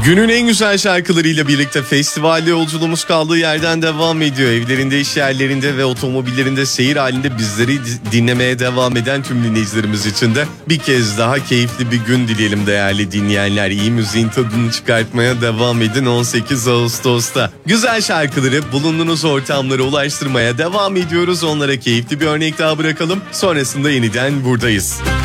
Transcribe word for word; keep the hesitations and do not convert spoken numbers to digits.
Günün en güzel şarkılarıyla birlikte festivalde yolculuğumuz kaldığı yerden devam ediyor. Evlerinde, iş yerlerinde ve otomobillerinde seyir halinde bizleri dinlemeye devam eden tüm dinleyicilerimiz için de bir kez daha keyifli bir gün dileyelim değerli dinleyenler. İyi müziğin tadını çıkartmaya devam edin on sekiz Ağustos'ta. Güzel şarkıları bulunduğunuz ortamlara ulaştırmaya devam ediyoruz. Onlara keyifli bir örnek daha bırakalım. Sonrasında yeniden buradayız.